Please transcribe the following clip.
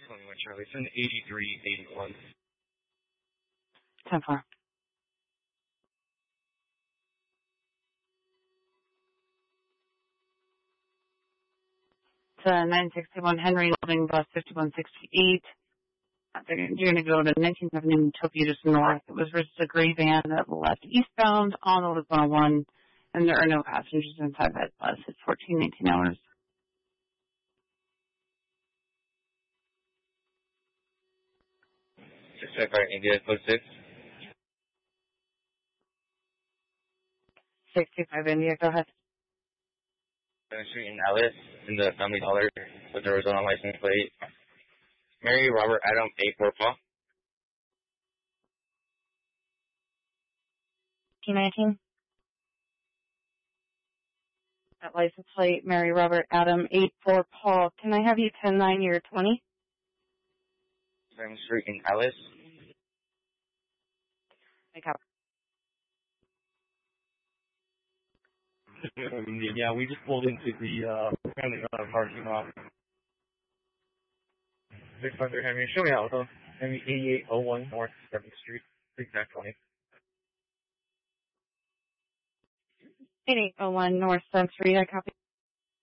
21 Charlie, send 8381. 10-4. To 961 Henry, loading bus 5168. You're going to go to 1970 Tokyo just north. It was versus a gray van that left eastbound on the Loop 101, and there are no passengers inside that bus. It's 14-19 hours. 655 India, code 6. 625 India, go ahead. 7th Street in Alice, in the Family Dollar, with the Arizona license plate. Mary Robert Adam 84 Paul. 19. That license plate, Mary Robert Adam 84 Paul. Can I have you 10-9 year 20? 7th Street in Alice. Make up. Yeah, we just pulled into the Family Dollar parking lot. 600 Henry, show me out, though. Henry 8801 North 7th Street, exact 20. 8801 North 7th Street, I copy.